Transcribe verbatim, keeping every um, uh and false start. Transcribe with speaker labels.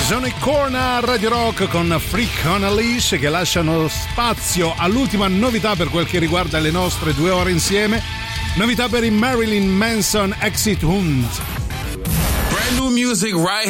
Speaker 1: Sono i Corna Radio Rock con Freak on a Leash, che lasciano spazio all'ultima novità per quel che riguarda le nostre due ore insieme. Novità per il Marilyn Manson Exit Hunt.
Speaker 2: Brand new music right